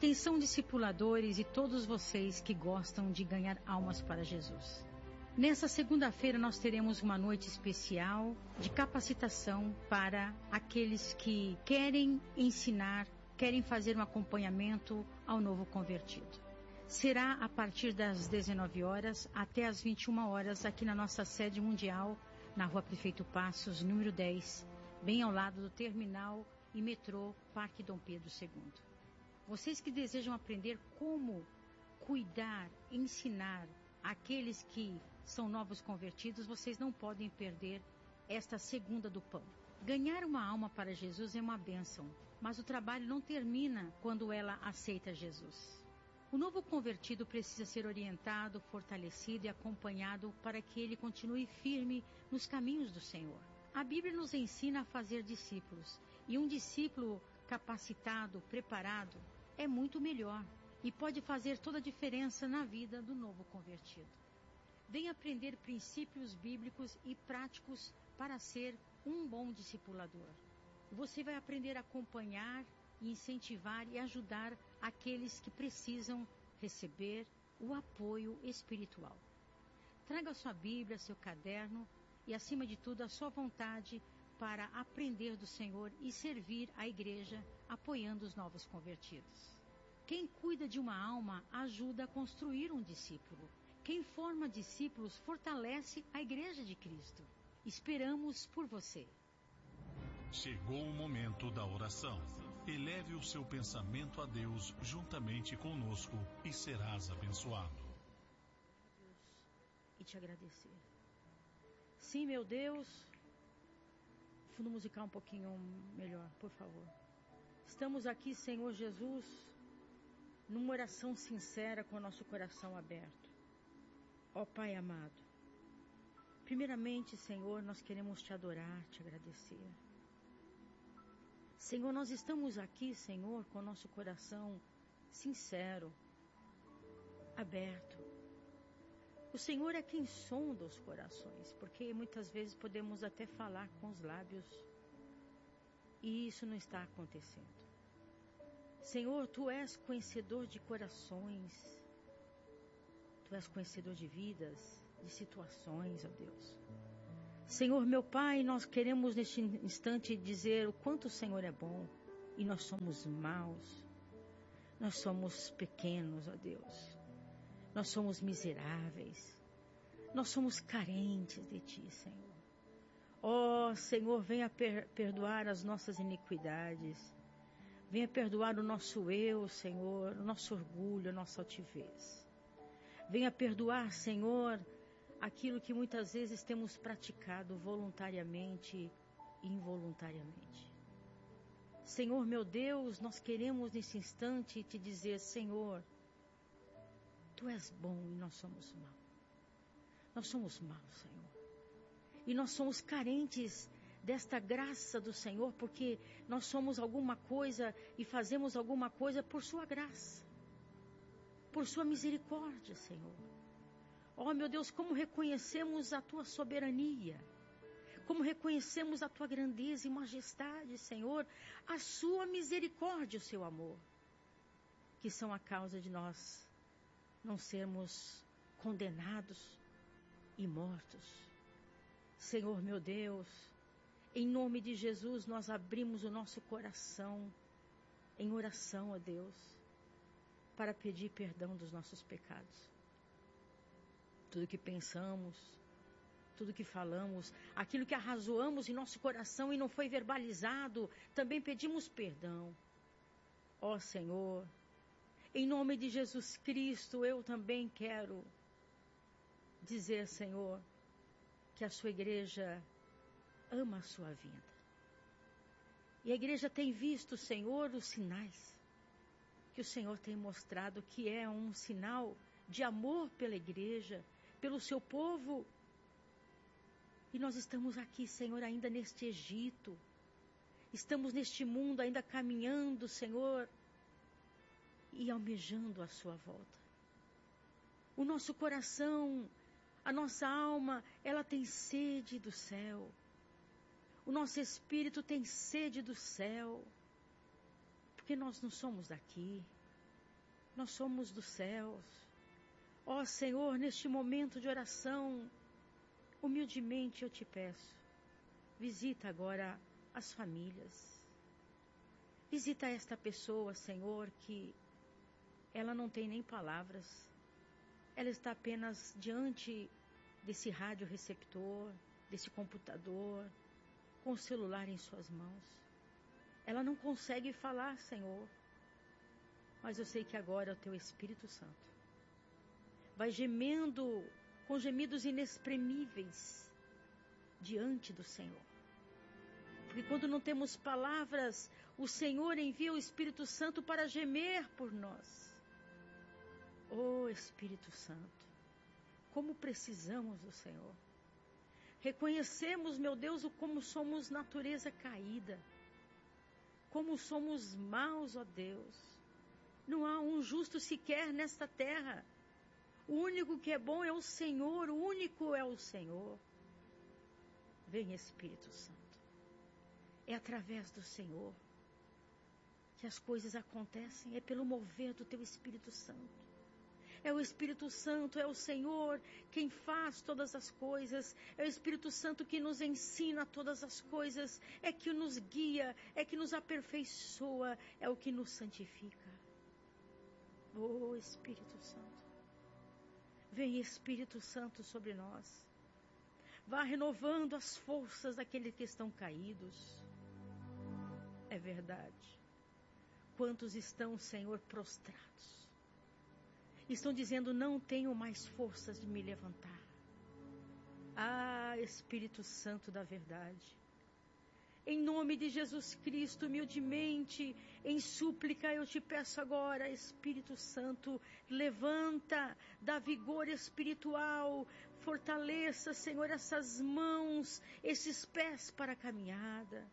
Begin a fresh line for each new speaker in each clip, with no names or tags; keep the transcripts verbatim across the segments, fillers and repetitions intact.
Atenção, discipuladores e todos vocês que gostam de ganhar almas para Jesus. Nessa segunda-feira nós teremos uma noite especial de capacitação para aqueles que querem ensinar, querem fazer um acompanhamento ao novo convertido. Será a partir das dezenove horas até as vinte e uma horas aqui na nossa sede mundial, na Rua Prefeito Passos, número dez, bem ao lado do terminal e metrô Parque Dom Pedro segundo. Vocês que desejam aprender como cuidar, ensinar aqueles que são novos convertidos, vocês não podem perder esta segunda do pão. Ganhar uma alma para Jesus é uma bênção, mas o trabalho não termina quando ela aceita Jesus. O novo convertido precisa ser orientado, fortalecido e acompanhado para que ele continue firme nos caminhos do Senhor. A Bíblia nos ensina a fazer discípulos, e um discípulo capacitado, preparado, é muito melhor e pode fazer toda a diferença na vida do novo convertido. Venha aprender princípios bíblicos e práticos para ser um bom discipulador. Você vai aprender a acompanhar, incentivar e ajudar aqueles que precisam receber o apoio espiritual. Traga sua Bíblia, seu caderno e, acima de tudo, a sua vontade para aprender do Senhor e servir a igreja apoiando os novos convertidos. Quem cuida de uma alma ajuda a construir um discípulo. Quem forma discípulos fortalece a igreja de Cristo. Esperamos por você.
Chegou o momento da oração. Eleve o seu pensamento a Deus juntamente conosco e serás abençoado.
Deus, e te agradecer. Sim, meu Deus. Fundo musical um pouquinho melhor, por favor. Estamos aqui, Senhor Jesus, numa oração sincera com o nosso coração aberto. Ó Pai amado, primeiramente, Senhor, nós queremos te adorar, te agradecer. Senhor, nós estamos aqui, Senhor, com o nosso coração sincero, aberto. O Senhor é quem sonda os corações, porque muitas vezes podemos até falar com os lábios e isso não está acontecendo. Senhor, Tu és conhecedor de corações, Tu és conhecedor de vidas, de situações, ó Deus. Senhor, meu Pai, nós queremos neste instante dizer o quanto o Senhor é bom e nós somos maus, nós somos pequenos, ó Deus. Nós somos miseráveis. Nós somos carentes de Ti, Senhor. Ó oh, Senhor, venha per- perdoar as nossas iniquidades. Venha perdoar o nosso eu, Senhor, o nosso orgulho, a nossa altivez. Venha perdoar, Senhor, aquilo que muitas vezes temos praticado voluntariamente e involuntariamente. Senhor, meu Deus, nós queremos nesse instante Te dizer, Senhor, Tu és bom e nós somos maus. Nós somos maus, Senhor. E nós somos carentes desta graça do Senhor, porque nós somos alguma coisa e fazemos alguma coisa por Sua graça. Por Sua misericórdia, Senhor. Oh, meu Deus, como reconhecemos a Tua soberania. Como reconhecemos a Tua grandeza e majestade, Senhor. A Sua misericórdia e o Seu amor. Que são a causa de nós não sermos condenados e mortos. Senhor meu Deus, em nome de Jesus nós abrimos o nosso coração em oração, ó Deus, para pedir perdão dos nossos pecados. Tudo que pensamos, tudo que falamos, aquilo que arrazoamos em nosso coração e não foi verbalizado, também pedimos perdão. Ó Senhor, em nome de Jesus Cristo, eu também quero dizer, Senhor, que a Sua igreja ama a Sua vinda. E a igreja tem visto, Senhor, os sinais que o Senhor tem mostrado, que é um sinal de amor pela igreja, pelo Seu povo. E nós estamos aqui, Senhor, ainda neste Egito. Estamos neste mundo ainda caminhando, Senhor, e almejando a Sua volta. O nosso coração, a nossa alma, ela tem sede do céu. O nosso espírito tem sede do céu. Porque nós não somos daqui. Nós somos dos céus. Ó Senhor, neste momento de oração, humildemente eu te peço, visita agora as famílias. Visita esta pessoa, Senhor, que ela não tem nem palavras. Ela está apenas diante desse rádio receptor, desse computador, com o celular em suas mãos. Ela não consegue falar, Senhor. Mas eu sei que agora o teu Espírito Santo vai gemendo com gemidos inexprimíveis diante do Senhor. Porque quando não temos palavras, o Senhor envia o Espírito Santo para gemer por nós. Oh Espírito Santo, como precisamos do Senhor. Reconhecemos, meu Deus, como somos natureza caída. Como somos maus, ó Deus. Não há um justo sequer nesta terra. O único que é bom é o Senhor, o único é o Senhor. Vem Espírito Santo. É através do Senhor que as coisas acontecem, é pelo mover do teu Espírito Santo. É o Espírito Santo, é o Senhor quem faz todas as coisas. É o Espírito Santo que nos ensina todas as coisas. É que nos guia, é que nos aperfeiçoa, é o que nos santifica. Oh Espírito Santo, vem Espírito Santo sobre nós. Vá renovando as forças daqueles que estão caídos. É verdade. Quantos estão, Senhor, prostrados? Estão dizendo, não tenho mais forças de me levantar. Ah, Espírito Santo da verdade. Em nome de Jesus Cristo, humildemente, em súplica, eu te peço agora, Espírito Santo, levanta, dá vigor espiritual, fortaleça, Senhor, essas mãos, esses pés para a caminhada.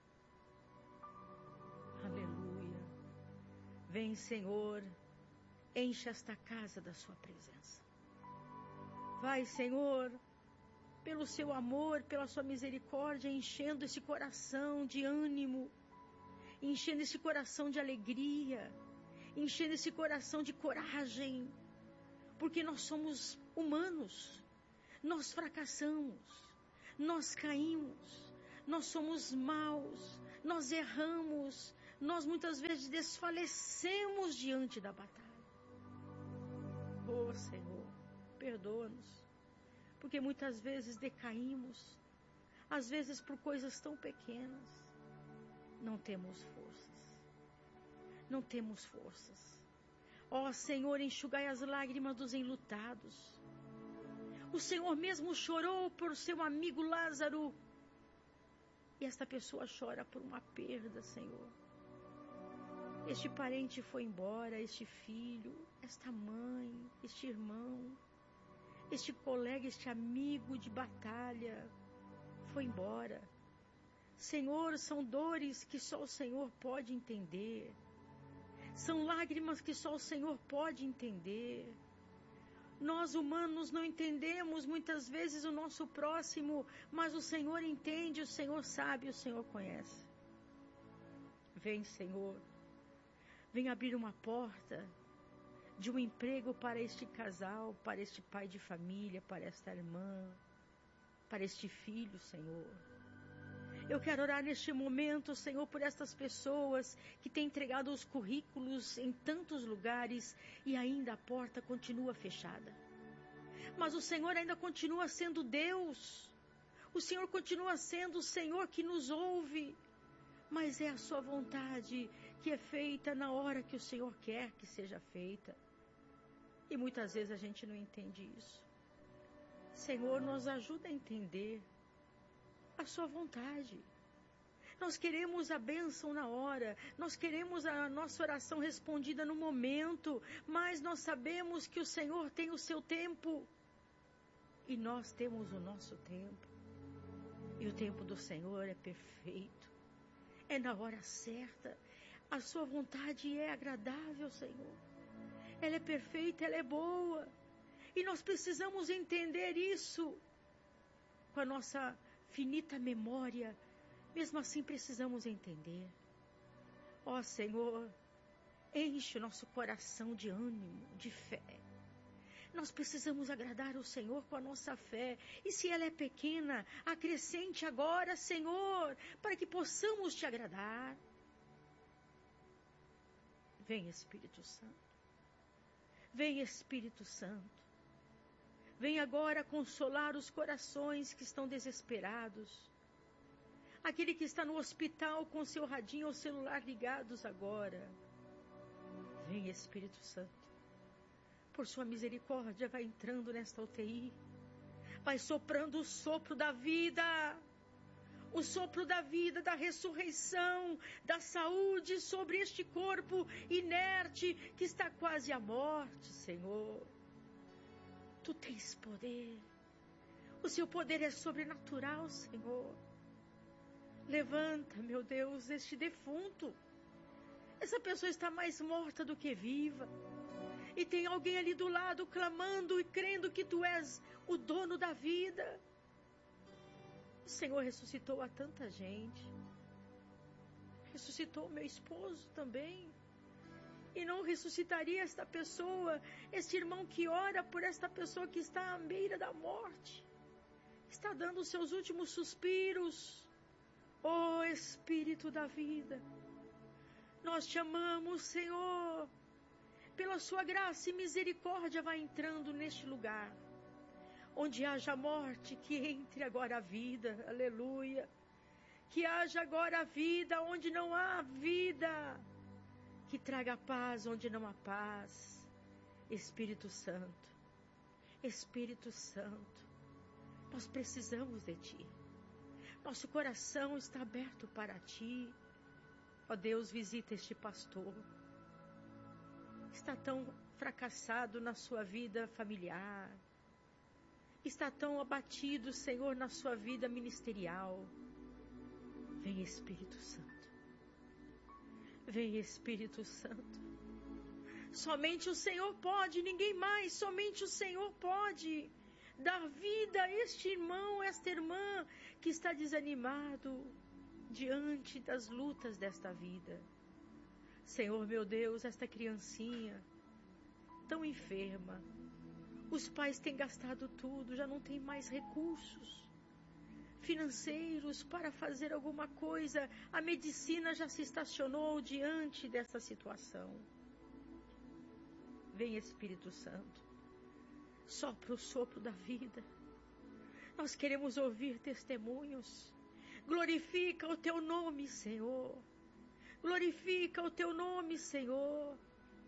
Aleluia. Vem, Senhor, enche esta casa da sua presença. Vai, Senhor, pelo seu amor, pela sua misericórdia, enchendo esse coração de ânimo, enchendo esse coração de alegria, enchendo esse coração de coragem, porque nós somos humanos, nós fracassamos, nós caímos, nós somos maus, nós erramos, nós muitas vezes desfalecemos diante da batalha. Oh Senhor, perdoa-nos. Porque muitas vezes decaímos, às vezes por coisas tão pequenas, não temos forças, não temos forças. Ó Senhor, enxugai as lágrimas dos enlutados. O Senhor mesmo chorou por seu amigo Lázaro, e esta pessoa chora por uma perda, Senhor. Este parente foi embora, este filho, esta mãe, este irmão, este colega, este amigo de batalha foi embora. Senhor, são dores que só o Senhor pode entender. São lágrimas que só o Senhor pode entender. Nós humanos não entendemos muitas vezes o nosso próximo, mas o Senhor entende, o Senhor sabe, o Senhor conhece. Vem, Senhor, vem abrir uma porta de um emprego para este casal, para este pai de família, para esta irmã, para este filho, Senhor. Eu quero orar neste momento, Senhor, por estas pessoas que têm entregado os currículos em tantos lugares e ainda a porta continua fechada. Mas o Senhor ainda continua sendo Deus. O Senhor continua sendo o Senhor que nos ouve. Mas é a sua vontade que é feita na hora que o Senhor quer que seja feita. E muitas vezes a gente não entende isso. Senhor, nos ajuda a entender a sua vontade. Nós queremos a bênção na hora, nós queremos a nossa oração respondida no momento, mas nós sabemos que o Senhor tem o seu tempo e nós temos o nosso tempo. E o tempo do Senhor é perfeito, é na hora certa. A sua vontade é agradável, Senhor. Ela é perfeita, ela é boa. E nós precisamos entender isso com a nossa finita memória. Mesmo assim precisamos entender. Ó Senhor, Enche o nosso coração de ânimo, de fé. Nós precisamos agradar o Senhor com a nossa fé. E se ela é pequena, acrescente agora, Senhor, para que possamos te agradar. Vem, Espírito Santo. Vem, Espírito Santo. Vem agora consolar os corações que estão desesperados. Aquele que está no hospital com seu radinho ou celular ligados agora. Vem, Espírito Santo. Por sua misericórdia, vai entrando nesta U T I. Vai soprando o sopro da vida. O sopro da vida, da ressurreição, da saúde sobre este corpo inerte que está quase à morte, Senhor. Tu tens poder. O seu poder é sobrenatural, Senhor. Levanta, meu Deus, este defunto. Essa pessoa está mais morta do que viva. E tem alguém ali do lado clamando e crendo que tu és o dono da vida. O Senhor ressuscitou a tanta gente. Ressuscitou o meu esposo também. E não ressuscitaria esta pessoa, este irmão que ora por esta pessoa que está à beira da morte. Está dando os seus últimos suspiros. Ó Espírito da vida, nós te amamos, Senhor. Pela sua graça e misericórdia, vai entrando neste lugar. Onde haja morte, que entre agora a vida. Aleluia. Que haja agora a vida onde não há vida. Que traga paz onde não há paz. Espírito Santo. Espírito Santo. Nós precisamos de Ti. Nosso coração está aberto para Ti. Ó Deus, visita este pastor. Está tão fracassado na sua vida familiar. Está tão abatido, Senhor, na sua vida ministerial. Vem, Espírito Santo. Vem, Espírito Santo. Somente o Senhor pode, ninguém mais. Somente o Senhor pode dar vida a este irmão, esta irmã que está desanimado diante das lutas desta vida. Senhor, meu Deus, esta criancinha tão enferma. Os pais têm gastado tudo, já não tem mais recursos financeiros para fazer alguma coisa. A medicina já se estacionou diante dessa situação. Vem, Espírito Santo. Sopra o sopro da vida. Nós queremos ouvir testemunhos. Glorifica o Teu nome, Senhor. Glorifica o Teu nome, Senhor.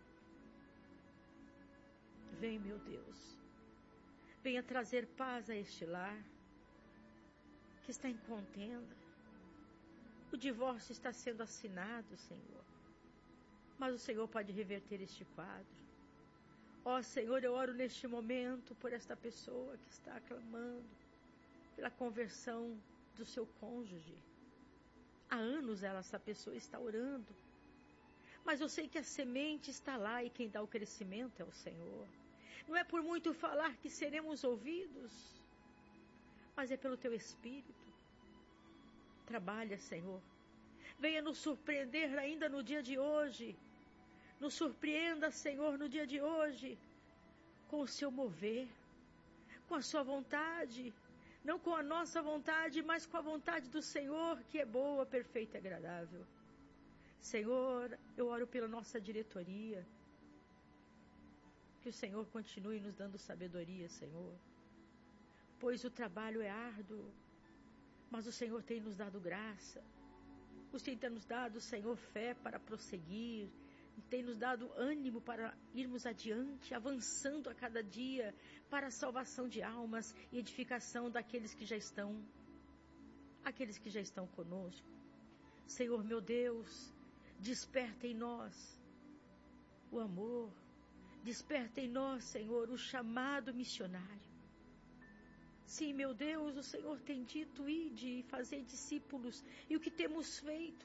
Vem, meu Deus. Venha trazer paz a este lar que está em contenda. O divórcio está sendo assinado, Senhor. Mas o Senhor pode reverter este quadro. Ó Senhor, eu oro neste momento por esta pessoa que está clamando pela conversão do seu cônjuge. Há anos ela, essa pessoa está orando. Mas eu sei que a semente está lá e quem dá o crescimento é o Senhor. Não é por muito falar que seremos ouvidos, mas é pelo Teu Espírito. Trabalha, Senhor. Venha nos surpreender ainda no dia de hoje. Nos surpreenda, Senhor, no dia de hoje, com o Seu mover, com a Sua vontade. Não com a nossa vontade, mas com a vontade do Senhor, que é boa, perfeita e agradável. Senhor, eu oro pela nossa diretoria. Que o Senhor continue nos dando sabedoria, Senhor. Pois o trabalho é árduo, mas o Senhor tem nos dado graça. O Senhor tem nos dado, Senhor, fé para prosseguir. Tem nos dado ânimo para irmos adiante, avançando a cada dia para a salvação de almas e edificação daqueles que já estão, aqueles que já estão conosco. Senhor, meu Deus, desperta em nós o amor, desperta em nós, Senhor, o chamado missionário. Sim, meu Deus, o Senhor tem dito, ide e fazer discípulos, e o que temos feito?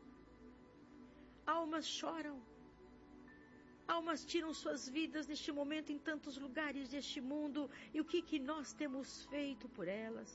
Almas choram, almas tiram suas vidas neste momento em tantos lugares deste mundo, e o que, que nós temos feito por elas?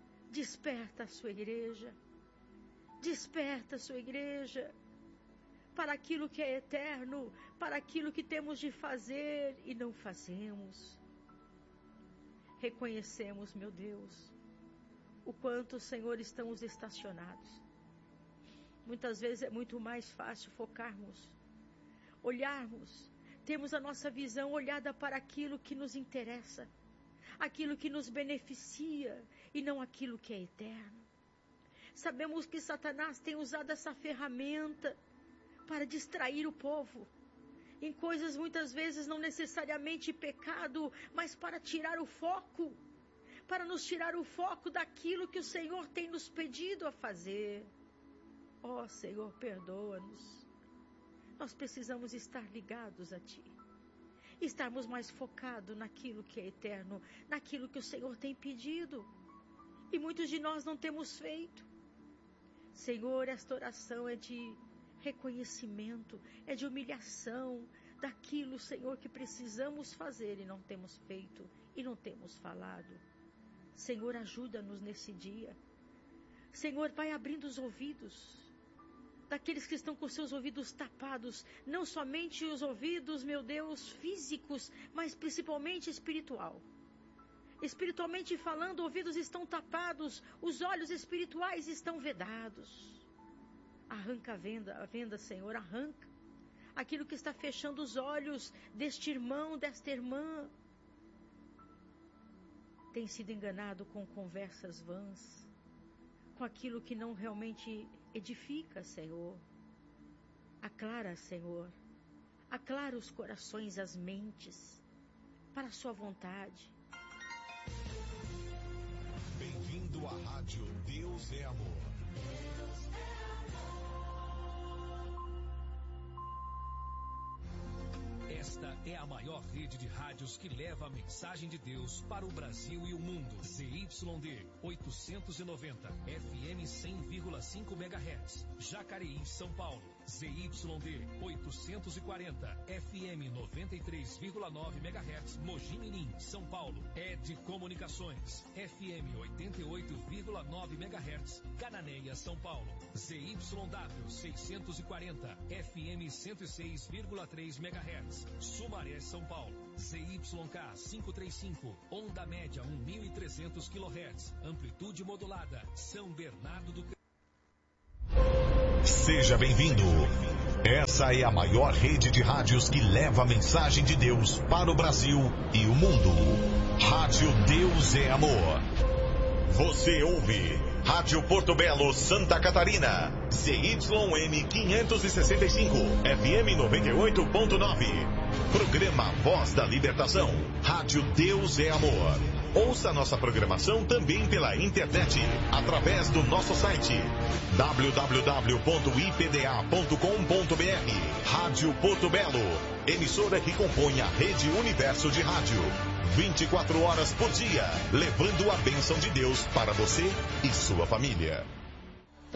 Desperta a sua igreja, desperta a sua igreja, para aquilo que é eterno, para aquilo que temos de fazer e não fazemos. Reconhecemos, meu Deus, o quanto, Senhor, estamos estacionados. Muitas vezes é muito mais fácil focarmos, olharmos, termos a nossa visão olhada para aquilo que nos interessa, aquilo que nos beneficia e não aquilo que é eterno. Sabemos que Satanás tem usado essa ferramenta para distrair o povo em coisas muitas vezes não necessariamente pecado, mas para tirar o foco, para nos tirar o foco daquilo que o Senhor tem nos pedido a fazer. Ó oh, Senhor, perdoa-nos. Nós precisamos estar ligados a Ti, estarmos mais focados naquilo que é eterno, naquilo que o Senhor tem pedido, e muitos de nós não temos feito. Senhor, esta oração é de reconhecimento, é de humilhação daquilo, Senhor, que precisamos fazer e não temos feito e não temos falado. Senhor, ajuda-nos nesse dia. Senhor, vai abrindo os ouvidos daqueles que estão com seus ouvidos tapados, não somente os ouvidos, meu Deus, físicos, mas principalmente espiritual. Espiritualmente falando, ouvidos estão tapados, os olhos espirituais estão vedados. Arranca a venda, a venda, Senhor, arranca aquilo que está fechando os olhos deste irmão, desta irmã. Tem sido enganado com conversas vãs, com aquilo que não realmente edifica, Senhor. Aclara, Senhor, aclara os corações, as mentes, para a sua vontade.
Bem-vindo à Rádio Deus é Amor.
Esta é a maior rede de rádios que leva a mensagem de Deus para o Brasil e o mundo. Z Y D oitocentos e noventa, F M cem vírgula cinco megahertz, Jacareí, São Paulo. Z Y D oitocentos e quarenta, F M noventa e três vírgula nove megahertz, Mogi Mirim, São Paulo. Ed Comunicações, F M oitenta e oito vírgula nove megahertz, Cananéia, São Paulo. Z Y W seiscentos e quarenta, F M cento e seis vírgula três megahertz, Sumaré, São Paulo. Z Y K quinhentos e trinta e cinco, onda média mil e trezentos quilohertz, amplitude modulada, São Bernardo do Campo.
Seja bem-vindo. Essa é a maior rede de rádios que leva a mensagem de Deus para o Brasil e o mundo. Rádio Deus é Amor. Você ouve Rádio Porto Belo, Santa Catarina. Z Y M quinhentos e sessenta e cinco, F M noventa e oito ponto nove. Programa Voz da Libertação. Rádio Deus é Amor. Ouça nossa programação também pela internet, através do nosso site w w w ponto i p d a ponto com ponto b r. Rádio Porto Belo, emissora que compõe a Rede Universo de Rádio. vinte e quatro horas por dia, levando a bênção de Deus para você e sua família.